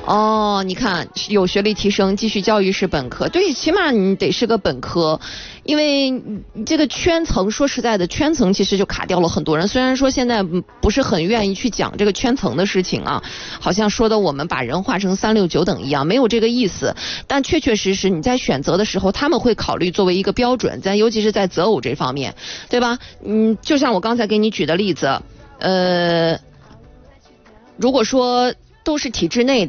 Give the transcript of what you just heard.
哦，你看有学历提升，继续教育是本科，对，起码你得是个本科，因为这个圈层，说实在的，圈层其实就卡掉了很多人。虽然说现在不是很愿意去讲这个圈层的事情啊，好像说的我们把人划成3、6、9等一样，没有这个意思。但确确实实你在选择的时候，他们会考虑作为一个标准，尤其是在择偶这方面，对吧？就像我刚才给你举的例子，如果说都是体制内的。